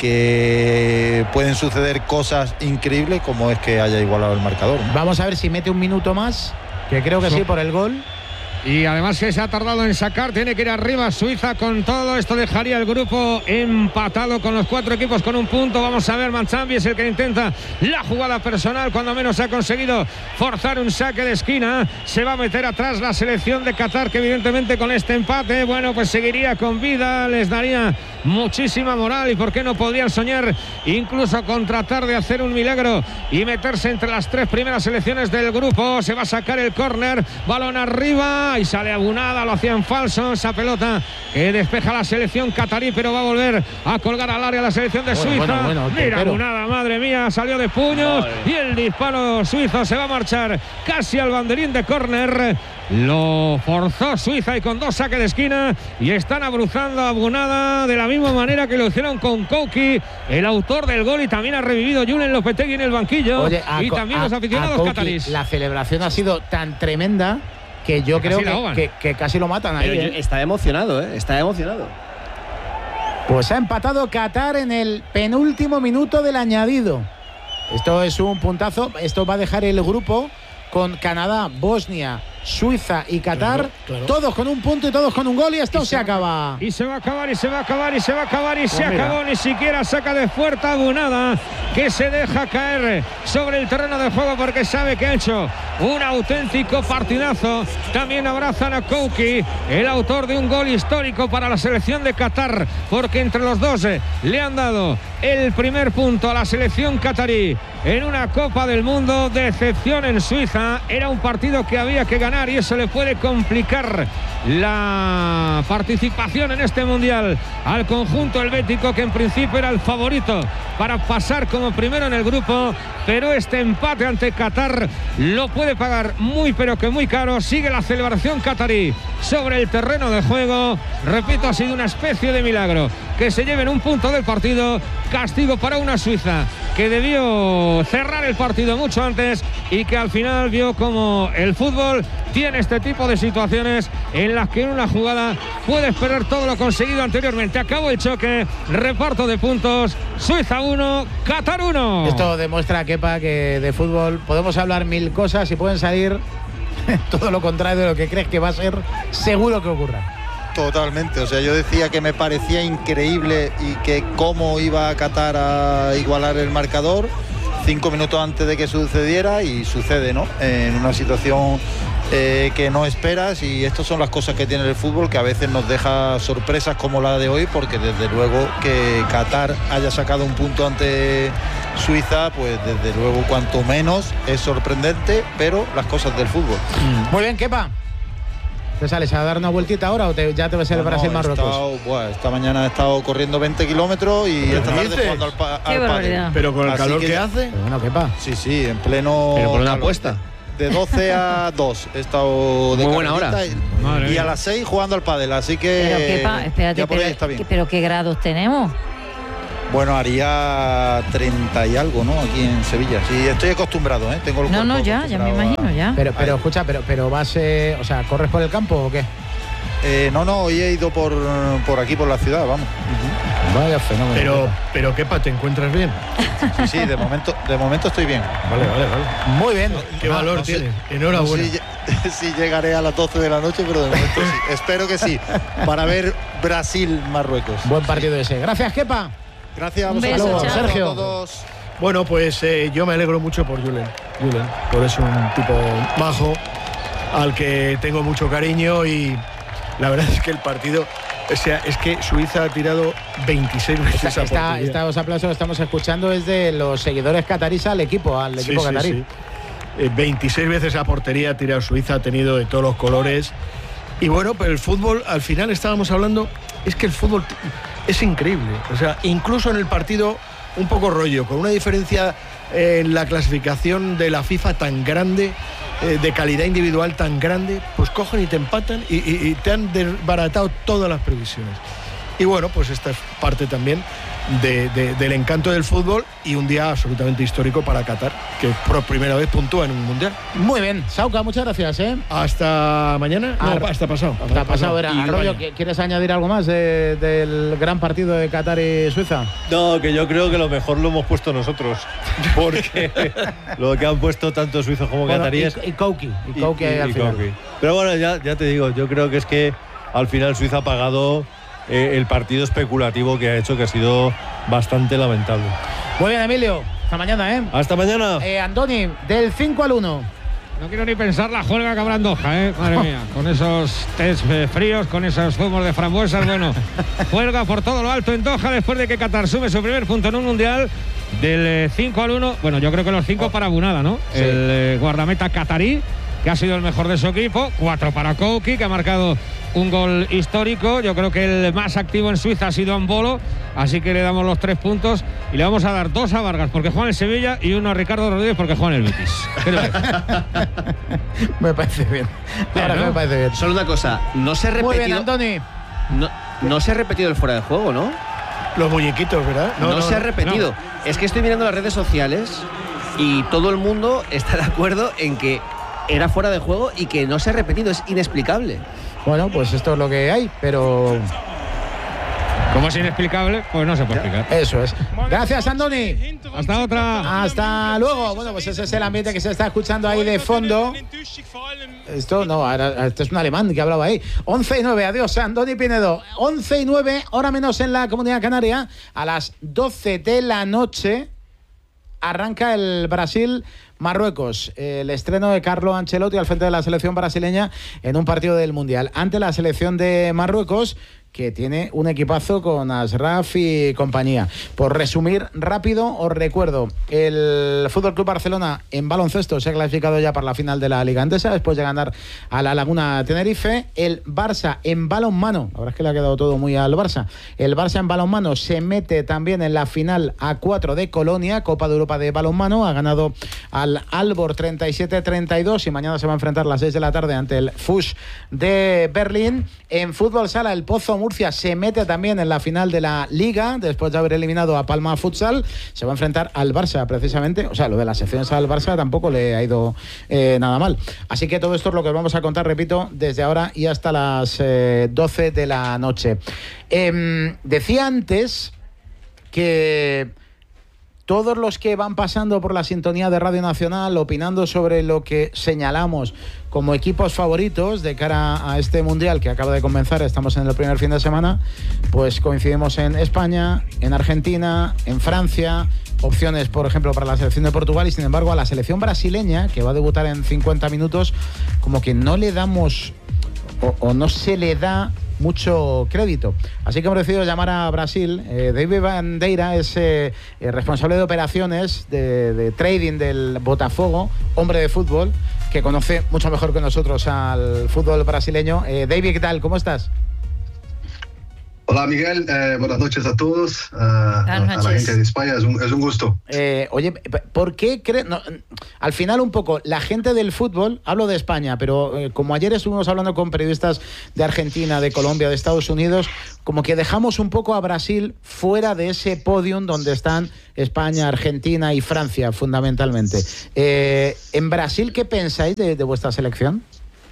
que pueden suceder cosas increíbles, como es que haya igualado el marcador, ¿no? Vamos a ver si mete un minuto más, que creo que sí, por el gol. Y además que se ha tardado en sacar, tiene que ir arriba Suiza con todo. Esto dejaría el grupo empatado con los cuatro equipos con un punto. Vamos a ver, Manchambi es el que intenta la jugada personal, cuando menos ha conseguido forzar un saque de esquina. Se va a meter atrás la selección de Qatar, que evidentemente con este empate, bueno, pues seguiría con vida, les daría muchísima moral, y por qué no podrían soñar incluso con tratar de hacer un milagro y meterse entre las tres primeras selecciones del grupo. Se va a sacar el córner, balón arriba y sale Abunada, lo hacía en falso, esa pelota que despeja la selección catarí, pero va a volver a colgar al área la selección de bueno, Suiza. bueno, bueno, Mira pero... Abunada, madre mía, salió de puños. Madre. Y el disparo suizo se va a marchar casi al banderín de córner. Lo forzó Suiza y con dos saques de esquina, y están abruzando a Abunada de la misma manera que lo hicieron con Kouki, el autor del gol, y también ha revivido Julen Lopetegui en el banquillo. Oye, y también a, los aficionados Kouki, catarís. La celebración ha sido tan tremenda que yo que creo que, que, que casi lo matan ahí. Pero ¿eh? Está emocionado, ¿eh? Está emocionado. Pues ha empatado Qatar en el penúltimo minuto del añadido. Esto es un puntazo. Esto va a dejar el grupo con Canadá, Bosnia, Suiza y Qatar, claro, claro. todos con un punto y todos con un gol, y esto y se, se acaba. Y se va a acabar, y se va a acabar, y se va a acabar, y pues se mira. acabó. Ni siquiera saca de fuerte Abunada, que se deja caer sobre el terreno de juego porque sabe que ha hecho un auténtico partidazo. También abrazan a Kouki, el autor de un gol histórico para la selección de Qatar, porque entre los dos le han dado el primer punto a la selección catarí en una Copa del Mundo. Decepción en Suiza. Era un partido que había que ganar, y eso le puede complicar la participación en este mundial al conjunto helvético, que en principio era el favorito para pasar como primero en el grupo, pero este empate ante Qatar lo puede pagar muy pero que muy caro. Sigue la celebración catarí sobre el terreno de juego. Repito, ha sido una especie de milagro que se lleven un punto del partido. Castigo para una Suiza que debió cerrar el partido mucho antes, y que al final vio como el fútbol tiene este tipo de situaciones en las que en una jugada puedes perder todo lo conseguido anteriormente. Acabó el choque, reparto de puntos, Suiza uno, Qatar uno. Esto demuestra, Kepa, que de fútbol podemos hablar mil cosas y pueden salir todo lo contrario de lo que crees que va a ser seguro que ocurra. Totalmente, o sea, yo decía que me parecía increíble y que cómo iba a Qatar a igualar el marcador cinco minutos antes de que sucediera, y sucede, ¿no? En una situación eh, que no esperas, y estas son las cosas que tiene el fútbol, que a veces nos deja sorpresas como la de hoy, porque desde luego que Qatar haya sacado un punto ante Suiza, pues desde luego cuanto menos es sorprendente, pero las cosas del fútbol. Mm. Muy bien, Kepa. ¿Te sales a dar una vueltita ahora o te, ya te ves el no, Brasil-Marruecos? No, bueno, esta mañana he estado corriendo veinte kilómetros y esta tarde jugando al, pa al pádel. Pero con el Así calor que, que hace. Pero bueno, Kepa. Sí, sí, en pleno. Pero por una apuesta. De doce a dos he estado de muy buena hora. Y, y a las seis jugando al pádel, así que. Pero Kepa, espérate, ya por pero, ahí está bien. pero ¿qué grados tenemos? Bueno, haría treinta y algo, ¿no? Aquí en Sevilla. Sí, estoy acostumbrado, ¿eh? Tengo el No, no, ya, ya me imagino, ya. Pero, pero escucha, pero, pero vas, eh, o sea, ¿corres por el campo o qué? Eh, no, no, hoy he ido por, por aquí, por la ciudad, vamos. Uh-huh. Vaya fenómeno. Pero, pero Kepa, ¿te encuentras bien? Sí, sí, de momento, de momento estoy bien. Vale, vale, vale. Muy bien. ¿Qué ah, valor no tienes? Sé, Enhorabuena. No sé si, si llegaré a las doce de la noche, pero de momento sí. Espero que sí. Para ver Brasil-Marruecos. Buen partido ese. Gracias, Kepa. Gracias a vosotros. Luego, Sergio. A todos. Bueno, pues eh, yo me alegro mucho por Julen. Julen, por es un tipo majo al que tengo mucho cariño, y la verdad es que el partido, o sea, es que Suiza ha tirado veintiséis veces esta, a esta, portería. Estos aplausos que estamos escuchando es de los seguidores cataríes al equipo, al equipo sí, catarí. Sí, sí. Eh, veintiséis veces a portería ha tirado Suiza, ha tenido de todos los colores. Y bueno, pero el fútbol, al final estábamos hablando, es que el fútbol es increíble. O sea, incluso en el partido un poco rollo, con una diferencia en la clasificación de la FIFA tan grande, eh, de calidad individual tan grande, pues cogen y te empatan y, y, y te han desbaratado todas las previsiones. Y bueno, pues esta es parte también de, de, del encanto del fútbol, y un día absolutamente histórico para Qatar, que por primera vez puntúa en un mundial. Muy bien, Sauca, muchas gracias, ¿eh? Hasta mañana. Ah, no, hasta pasado. Hasta, hasta pasado, era. Arroyo, ¿quieres añadir algo más de, del gran partido de Qatar y Suiza? No, que yo creo que lo mejor lo hemos puesto nosotros, porque lo que han puesto tanto suizos como bueno, cataríes. Y, y Kouki. Y Kouki al y final. Kouki. Pero bueno, ya, ya te digo, yo creo que es que al final Suiza ha pagado eh, el partido especulativo que ha hecho, que ha sido bastante lamentable. Muy bien, Emilio. Hasta mañana, ¿eh? Hasta mañana. Eh, Andoni, del cinco al uno. No quiero ni pensar la juelga que habrá en Doha, ¿eh? Madre mía, con esos test fríos, con esos zumos de frambuesas. Bueno, juelga por todo lo alto en Doha después de que Qatar sume su primer punto en un mundial. Del cinco al uno, bueno, yo creo que los cinco para Bunada, ¿no? Sí. El eh, guardameta catarí, que ha sido el mejor de su equipo. Cuatro para Kouki, que ha marcado un gol histórico. Yo creo que el más activo en Suiza ha sido Ambolo, así que le damos los tres puntos y le vamos a dar dos a Vargas porque juega en Sevilla y uno a Ricardo Rodríguez porque juega en el Betis. ¿Qué te parece? Me parece bien. Ahora ¿no? Me parece bien. Solo una cosa, no se ha repetido. Muy bien, Antoni. No, no se ha repetido el fuera de juego, ¿no? Los muñequitos, ¿verdad? No, no, no se ha repetido. No. Es que estoy mirando las redes sociales y todo el mundo está de acuerdo en que era fuera de juego y que no se ha repetido. Es inexplicable. Bueno, pues esto es lo que hay, pero como es inexplicable, pues no se puede explicar. Eso es. Gracias, Andoni. Hasta otra. Hasta luego. Bueno, pues ese es el ambiente que se está escuchando ahí de fondo. Esto no, ahora, este es un alemán que hablaba ahí. once y nueve, adiós, Andoni Pinedo. once y nueve, hora menos en la Comunidad Canaria. A las doce de la noche arranca el Brasil-Marruecos, el estreno de Carlo Ancelotti al frente de la selección brasileña en un partido del Mundial. Ante la selección de Marruecos, que tiene un equipazo con Asraf y compañía. Por resumir rápido, os recuerdo, el F C Barcelona en baloncesto se ha clasificado ya para la final de la Liga Endesa, después de ganar a la Laguna Tenerife. El Barça en balonmano, la verdad es que le ha quedado todo muy al Barça, el Barça en balonmano se mete también en la final A cuatro de Colonia, Copa de Europa de balonmano, ha ganado al Albor treinta y siete a treinta y dos y mañana se va a enfrentar a las seis de la tarde ante el F U S de Berlín. En fútbol sala, el Pozo Murcia se mete también en la final de la Liga, después de haber eliminado a Palma Futsal. Se va a enfrentar al Barça, precisamente. O sea, lo de las secciones al Barça tampoco le ha ido eh, nada mal. Así que todo esto es lo que os vamos a contar, repito, desde ahora y hasta las eh, doce de la noche. Eh, decía antes que todos los que van pasando por la sintonía de Radio Nacional opinando sobre lo que señalamos como equipos favoritos de cara a este Mundial que acaba de comenzar, estamos en el primer fin de semana, pues coincidimos en España, en Argentina, en Francia, opciones, por ejemplo, para la selección de Portugal, y sin embargo a la selección brasileña, que va a debutar en cincuenta minutos, como que no le damos o, o no se le da mucho crédito. Así que hemos decidido llamar a Brasil. eh, David Bandeira es eh, eh, responsable de operaciones de, de trading del Botafogo, hombre de fútbol, que conoce mucho mejor que nosotros al fútbol brasileño. eh, David, ¿qué tal? ¿Cómo estás? Hola Miguel, eh, buenas noches a todos, uh, a, a la gente de España, es un, es un gusto. Eh, oye, ¿por qué crees? No, al final un poco, la gente del fútbol, hablo de España, pero eh, como ayer estuvimos hablando con periodistas de Argentina, de Colombia, de Estados Unidos, como que dejamos un poco a Brasil fuera de ese podium donde están España, Argentina y Francia fundamentalmente. Eh, ¿En Brasil qué pensáis de, de vuestra selección?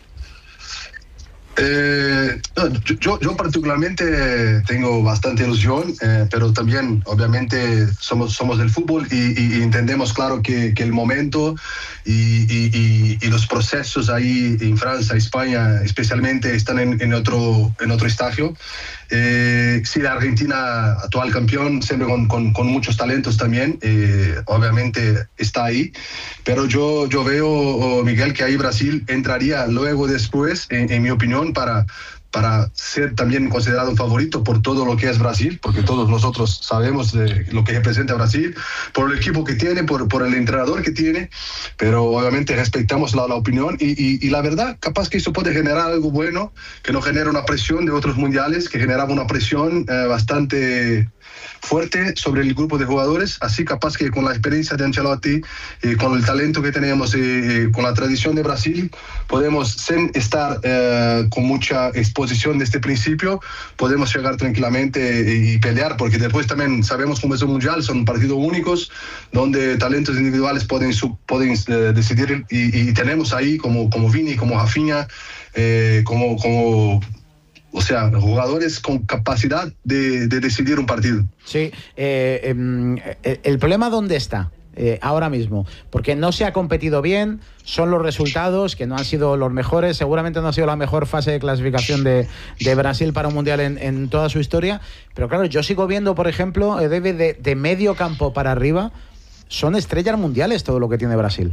Eh, yo, yo particularmente tengo bastante ilusión, eh, pero también obviamente somos, somos del fútbol y, y, y entendemos claro que, que el momento y, y, y los procesos ahí en Francia, España especialmente están en, en, otro, en otro estadio. Eh, sí, la Argentina, actual campeón, siempre con, con, con muchos talentos también, eh, obviamente está ahí, pero yo, yo veo, oh, Miguel, que ahí Brasil entraría luego después, en, en mi opinión, para, para ser también considerado un favorito por todo lo que es Brasil, porque todos nosotros sabemos de lo que representa Brasil, por el equipo que tiene, por, por el entrenador que tiene, pero obviamente respetamos la, la opinión y, y, y la verdad, capaz que eso puede generar algo bueno, que no genera una presión de otros mundiales, que generaba una presión eh, bastante fuerte sobre el grupo de jugadores, así capaz que con la experiencia de Ancelotti, eh, con el talento que tenemos, eh, eh, con la tradición de Brasil, podemos, sin estar eh, con mucha exposición desde el principio, podemos llegar tranquilamente y pelear, porque después también sabemos cómo es un mundial, son partidos únicos, donde talentos individuales pueden, sub, pueden eh, decidir, y, y tenemos ahí como, como Vini, como Rafinha, eh, como... como o sea, jugadores con capacidad de, de decidir un partido. Sí, eh, eh, el problema ¿dónde está? Eh, ahora mismo, porque no se ha competido bien, son los resultados que no han sido los mejores, seguramente no ha sido la mejor fase de clasificación de, de Brasil para un mundial en, en toda su historia, pero claro, yo sigo viendo, por ejemplo, eh, debe de, de medio campo para arriba, son estrellas mundiales todo lo que tiene Brasil.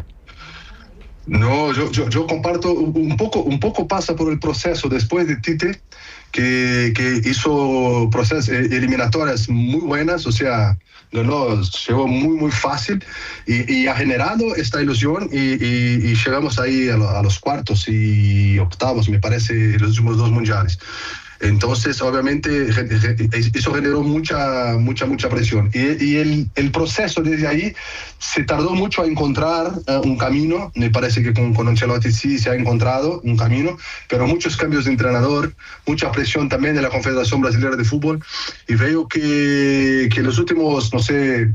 No, yo, yo, yo comparto un poco, un poco pasa por el proceso después de Tite, que, que hizo procesos eliminatorias muy buenas, o sea, no, no, llegó muy, muy fácil y, y ha generado esta ilusión y, y, y llegamos ahí a, lo, a los cuartos y octavos, me parece, en los últimos dos mundiales. Entonces, obviamente, eso generó mucha, mucha, mucha presión. Y, y el, el proceso desde ahí se tardó mucho a encontrar uh, un camino. Me parece que con, con Ancelotti sí se ha encontrado un camino, pero muchos cambios de entrenador, mucha presión también de la Confederación Brasileña de Fútbol. Y veo que, que los últimos, no sé,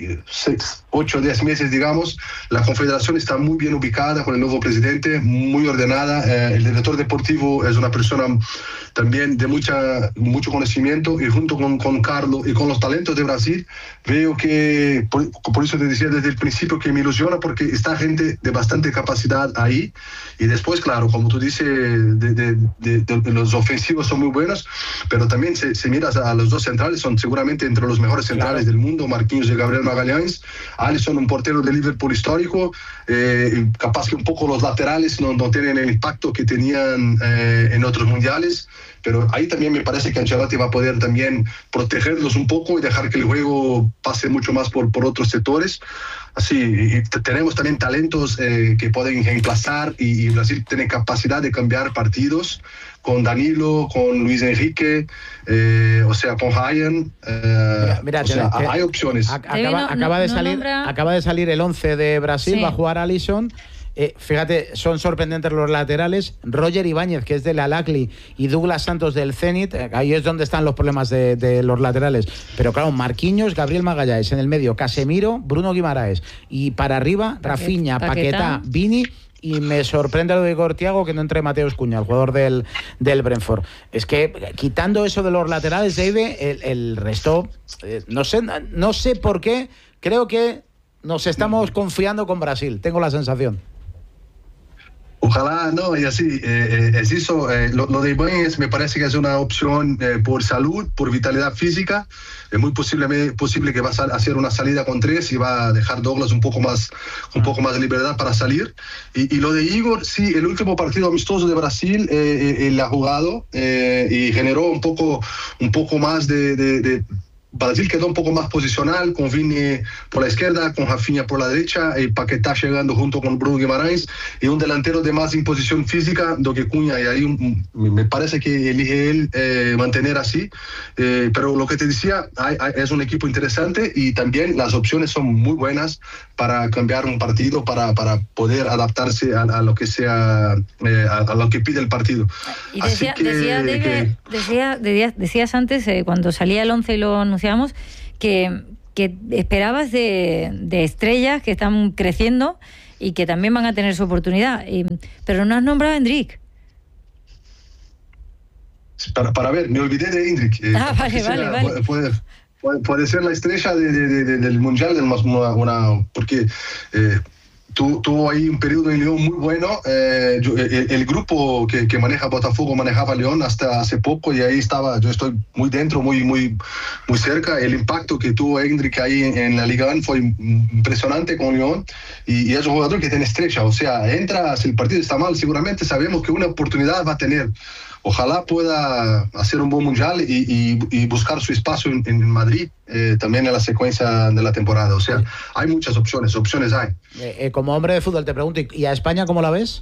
seis, ocho, diez meses, digamos, la Confederación está muy bien ubicada con el nuevo presidente, muy ordenada. Eh, el director deportivo es una persona también de mucha, mucho conocimiento, y junto con, con Carlos y con los talentos de Brasil, veo que, por, por eso te decía desde el principio que me ilusiona, porque está gente de bastante capacidad ahí. Y después, claro, como tú dices, de, de, de, de los ofensivos son muy buenos, pero también si, si miras a los dos centrales, son seguramente entre los mejores centrales del mundo, Marquinhos y Gabriel Magalhães. Alisson, un portero de Liverpool histórico, eh, capaz que un poco los laterales no, no tienen el impacto que tenían eh, en otros mundiales, pero ahí también me parece que Ancelotti va a poder también protegerlos un poco y dejar que el juego pase mucho más por, por otros sectores. Así, y tenemos también talentos eh, que pueden reemplazar, y, y Brasil tiene capacidad de cambiar partidos con Danilo, con Luis Enrique, eh, o sea, con Ryan. Eh, mira, mira, o sea, te, hay opciones. Acaba, no, acaba, de no salir, nombra... acaba de salir el once de Brasil, sí. Va a jugar Alisson. Eh, fíjate, son sorprendentes los laterales. Roger Ibáñez, que es del Al-Ahly, y Douglas Santos del Zenit. Eh, ahí es donde están los problemas de, de los laterales. Pero claro, Marquinhos, Gabriel Magalhães en el medio, Casemiro, Bruno Guimaraes. Y para arriba, Rafinha, Paquetá, Paquetá Vini. Y me sorprende lo de Igor Thiago, que no entre Mateus Cunha, el jugador del, del Brentford. Es que quitando eso de los laterales, David, el, el resto, eh, no sé, no sé por qué, creo que nos estamos confiando con Brasil, tengo la sensación. Ojalá, no, y así, eh, eh, es eso, eh, lo, lo de Ibáñez me parece que es una opción eh, por salud, por vitalidad física. Es muy posible, posible que va a hacer una salida con tres y va a dejar Douglas un poco más, un poco más de libertad para salir. Y, y lo de Igor, sí, el último partido amistoso de Brasil, eh, él ha jugado eh, y generó un poco, un poco más de... de, de Brasil quedó un poco más posicional, con Vini por la izquierda, con Rafinha por la derecha, y Paquetá llegando junto con Bruno Guimarães, y un delantero de más imposición física do que Cunha, y ahí un, me parece que elige él eh, mantener así, eh, pero lo que te decía, hay, hay, es un equipo interesante y también las opciones son muy buenas para cambiar un partido, para, para poder adaptarse a, a lo que sea, eh, a, a lo que pide el partido. Y decía, así que, decía, David, que... decía, decías, decías antes, eh, cuando salía el once y lo anunciamos, que, que esperabas de, de estrellas que están creciendo y que también van a tener su oportunidad, y, pero no has nombrado a Endrick. Para, para ver, me olvidé de Endrick. Eh, ah, vale, vale, sea, vale. Puede, puede, puede ser la estrella de, de, de, del Mundial, del, una, una, porque eh, tuvo, tuvo ahí un periodo en León muy bueno. Eh, yo, el, el grupo que, que maneja Botafogo manejaba León hasta hace poco y ahí estaba, yo estoy muy dentro, muy, muy, muy cerca. El impacto que tuvo Endrick ahí en, en la Liga uno fue impresionante con León y, y es un jugador que tiene estrella, o sea, entra, si el partido está mal, seguramente sabemos que una oportunidad va a tener. Ojalá pueda hacer un buen mundial y, y, y buscar su espacio en, en Madrid, eh, también en la secuencia de la temporada. O sea, hay muchas opciones, opciones hay. Eh, eh, como hombre de fútbol te pregunto, ¿y a España cómo la ves?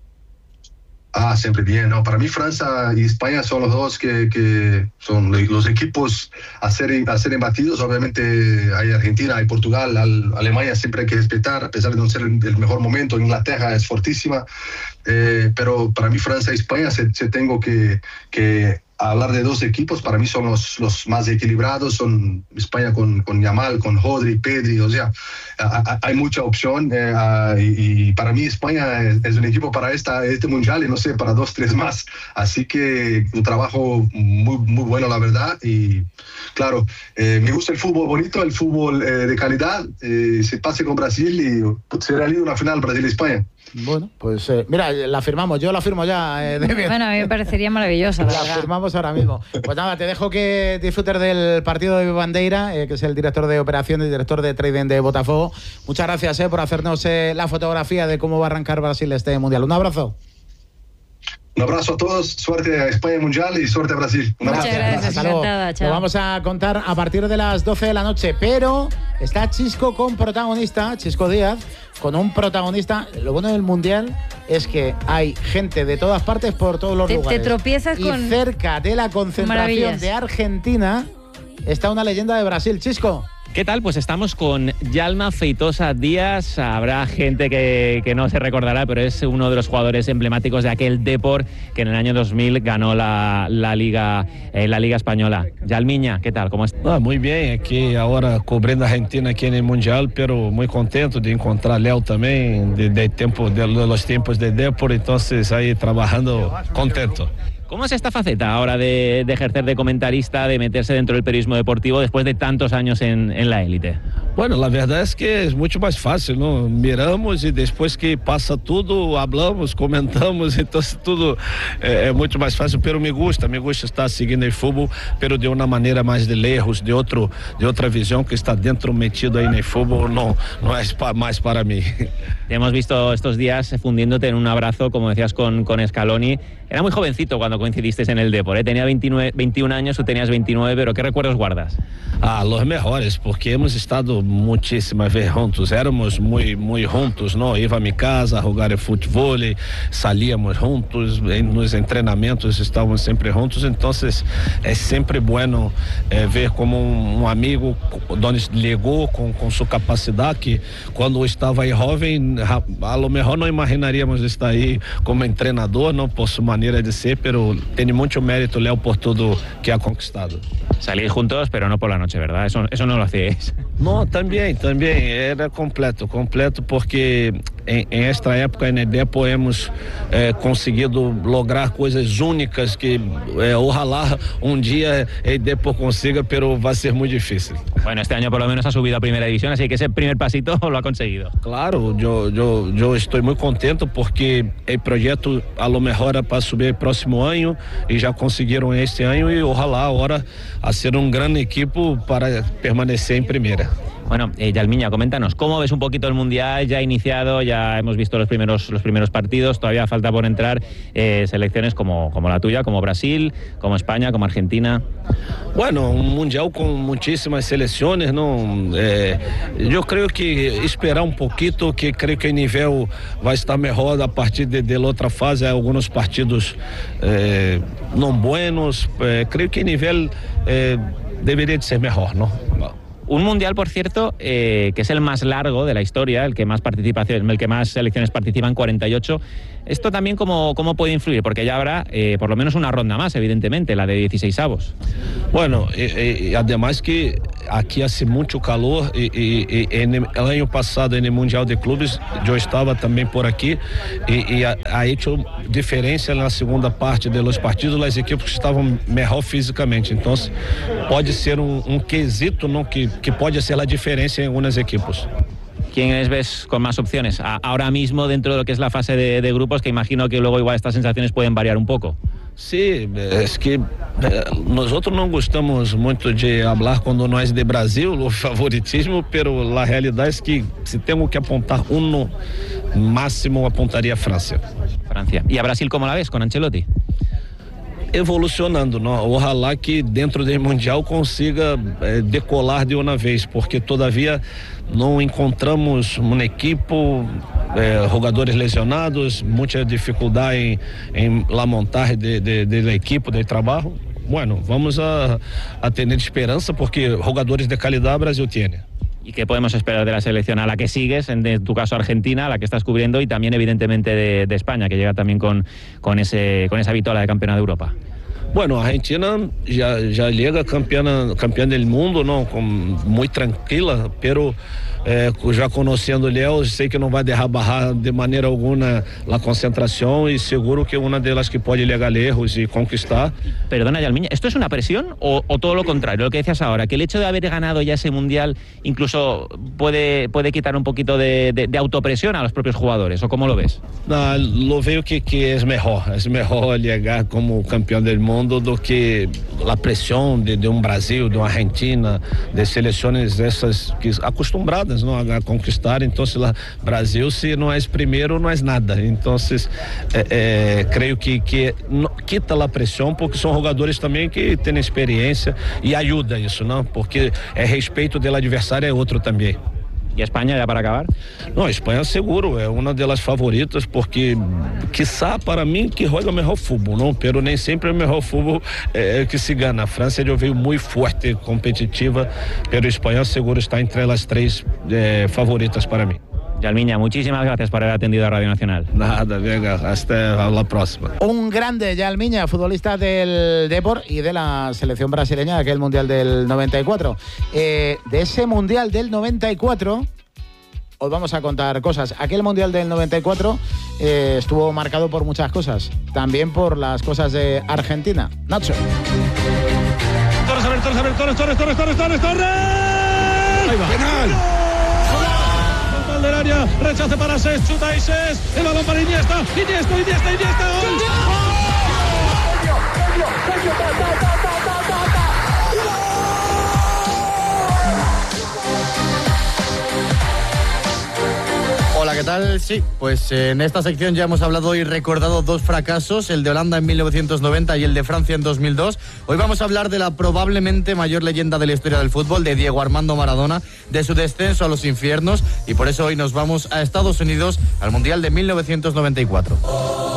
Ah, siempre bien, ¿no? Para mí Francia y España son los dos que, que son los equipos a ser, a ser embatidos. Obviamente hay Argentina, hay Portugal, al, Alemania siempre hay que respetar, a pesar de no ser el, el mejor momento. Inglaterra es fortísima, eh, pero para mí Francia y España se, se tengo que... que hablar de dos equipos, para mí son los, los más equilibrados, son España con, con Yamal, con Rodri, Pedri, o sea, a, a, hay mucha opción eh, a, y, y para mí España es, es un equipo para esta, este mundial y no sé, para dos, tres más, así que un trabajo muy, muy bueno la verdad y claro, eh, me gusta el fútbol bonito, el fútbol eh, de calidad, eh, se pase con Brasil y será una final Brasil-España. Bueno, pues eh, mira, la firmamos, yo la firmo ya. Eh, bueno, a mí me parecería maravillosa. La, la firmamos ahora mismo. Pues nada, te dejo que disfrutes del partido de Bandeira, eh, que es el director de operaciones y director de trading de Botafogo. Muchas gracias eh, por hacernos eh, la fotografía de cómo va a arrancar Brasil este mundial. Un abrazo. Un abrazo a todos, suerte a España Mundial y suerte a Brasil. Un abrazo. Muchas gracias, Hasta luego. Lo vamos a contar a partir de las doce de la noche, pero está Chisco con protagonista, Chisco Díaz, con un protagonista. Lo bueno del Mundial es que hay gente de todas partes por todos los te, lugares. Te tropiezas y con cerca de la concentración maravillas. de Argentina está una leyenda de Brasil. Chisco. ¿Qué tal? Pues estamos con Yalma Feitosa Díaz. Habrá gente que, que no se recordará, pero es uno de los jugadores emblemáticos de aquel Depor que en el año dos mil ganó la, la, Liga, eh, la Liga Española. Yalmiña, ¿qué tal? ¿Cómo estás? Ah, muy bien, aquí ahora cubriendo a Argentina aquí en el Mundial, pero muy contento de encontrar a Leo también, de, de, tiempo, de los tiempos de Depor, entonces ahí trabajando contento. ¿Cómo es esta faceta ahora de, de ejercer de comentarista, de meterse dentro del periodismo deportivo después de tantos años en, en la élite? Bueno, la verdad es que es mucho más fácil, ¿no? Miramos y después que pasa todo, hablamos, comentamos, entonces todo eh, es mucho más fácil, pero me gusta, me gusta estar siguiendo el fútbol, pero de una manera más de lejos, de, otro, de otra visión que está dentro metido ahí en el fútbol, no, no es pa, más para mí. Te hemos visto estos días fundiéndote en un abrazo, como decías, con, con Scaloni. Era muy jovencito cuando coincidiste en el Depor, ¿eh? Tenía veintinueve, veintiún años, tú tenías veintinueve, pero ¿qué recuerdos guardas? Ah, los mejores, porque hemos estado muchísimas veces juntos, éramos muy, muy juntos, ¿no? Iba a mi casa a jugar el fútbol, salíamos juntos, en los entrenamientos estábamos siempre juntos, entonces es siempre bueno eh, ver como un, un amigo donde llegó con, con su capacidad, que cuando estaba ahí joven, a, a lo mejor no imaginaríamos estar ahí como entrenador, ¿no? Por su manera de ser, pero tiene mucho mérito Leo por todo que ha conquistado. Salís juntos, pero no por la noche, ¿verdad? Eso, eso no lo hacíais. No, también, también, era completo, completo, porque em, em esta época em Depor hemos eh, conseguido lograr coisas únicas que eh, ojalá um dia em Depor consiga, pero vai ser muito difícil. Bueno, este año por lo menos ha subido a primera división, así que ese primer pasito lo ha conseguido. Claro, eu, eu, eu estou muito contente porque o projeto a lo mejor era para subir próximo ano e já conseguiram este ano e ojalá agora a ser um grande equipo para permanecer em primeira. Bueno, eh, Yalmiña, coméntanos, ¿cómo ves un poquito el Mundial? Ya ha iniciado, ya hemos visto los primeros, los primeros partidos, todavía falta por entrar eh, selecciones como, como la tuya, como Brasil, como España, como Argentina. Bueno, um Mundial com muitíssimas seleções, não? É, eu creio que esperar um pouquinho, que creio que o nível vai estar melhor a partir de, de outra fase, alguns partidos é, não buenos, é, creio que o nível é, deveria de ser melhor, não? Un mundial, por cierto, eh, que es el más largo de la historia, el que más participación, el que más selecciones participan, cuarenta y ocho. ¿Esto también cómo, cómo puede influir? Porque ya habrá eh, por lo menos una ronda más, evidentemente, la de dieciseisavos. Bueno, e, e, además que aqui hace muito calor e, e, e en el ano passado no Mundial de Clubes eu estava também por aqui e, e ha, ha hecho diferença na segunda parte de los partidos as equipes que estavam melhor fisicamente, então pode ser um, um quesito, não, que, que pode ser a diferença em algumas equipes. ¿Quiénes ves con más opciones a, ahora mismo dentro de lo que es la fase de, de grupos, que imagino que luego igual estas sensaciones pueden variar un poco? Sí, es que nosotros não gostamos muito de falar quando nós de Brasil, o favoritismo, pero a realidade é que se temos que apontar um no máximo, apontaria a França. Francia. ¿Y a Brasil cómo la ves con Ancelotti? Evolucionando, não? Ojalá que dentro do Mundial consiga eh, decolar de uma vez, porque todavia não encontramos uma equipe, eh, jogadores lesionados, muita dificuldade em, em la montar de, de, de la equipe, de trabalho. Bueno, vamos a, a tener esperança porque jogadores de qualidade Brasil tem. ¿Y qué podemos esperar de la selección a la que sigues, en tu caso Argentina, a la que estás cubriendo, y también evidentemente de, de España, que llega también con, con, ese, con esa vitola de campeona de Europa? Bueno, a Argentina já, já chega campeã, campeã do mundo, não, com, muito tranquila, pero eh, já conhecendo Léo, sei que não vai derrabar de maneira alguma a concentração e seguro que é uma delas que pode llegar erros e conquistar. Perdona, Yalmiña, ¿esto es una presión o, o todo lo contrario, lo que decías ahora, que el hecho de haber ganado ya ese mundial incluso puede, puede quitar un poquito de, de, de autopresión a los propios jugadores, o cómo lo ves? Não, lo veo que, que é melhor, é melhor chegar como campeão do mundo do que a pressão de, de um Brasil, de uma Argentina, de seleções essas que acostumbradas, não, a conquistar. Então, se lá Brasil, se não é primeiro, não é nada. Então, é, é, creio que, que não, quita a pressão, porque são jogadores também que têm experiência e ajuda isso, não? Porque é respeito do adversário, é outro também. ¿Y España, ya para acabar? Não, Espanha seguro, é uma das favoritas, porque quiçá para mim que joga o melhor futebol, não? Pero nem sempre o melhor futebol é, que se gana. A França já veio muito forte, competitiva, pero Espanha seguro está entre as três é, favoritas para mim. Yalmiña, muchísimas gracias por haber atendido a Radio Nacional. Nada, venga, hasta la próxima. Un grande Yalmiña, futbolista del Depor y de la selección brasileña, aquel Mundial del noventa y cuatro. Eh, de ese Mundial del noventa y cuatro os vamos a contar cosas. Aquel Mundial del noventa y cuatro eh, estuvo marcado por muchas cosas, también por las cosas de Argentina. Nacho. Torres, a ver, Torres, a ver, Torres, Torres, Torres, Torres, Torres, Torres. Ahí va. ¡Penal! Del área, rechace para Ses, chuta y Ses, el balón para Iniesta, Iniesta, Iniesta, Iniesta, gol. Hola, ¿qué tal? Sí, pues en esta sección ya hemos hablado y recordado dos fracasos, el de Holanda en mil novecientos noventa y el de Francia en dos mil dos. Hoy vamos a hablar de la probablemente mayor leyenda de la historia del fútbol, de Diego Armando Maradona, de su descenso a los infiernos, y por eso hoy nos vamos a Estados Unidos, al Mundial de mil novecientos noventa y cuatro.